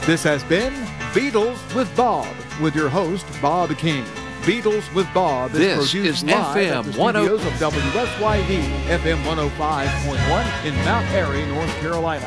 This has been Beatles with Bob, with your host, Bob King. Beatles with Bob is This produced is live FM at the studios of WSYD FM 105.1 in Mount Airy, North Carolina.